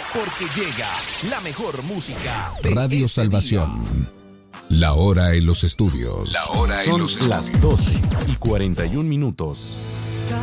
porque llega la mejor música de Radio ese Salvación. día. La hora en los estudios. Son las 12:41.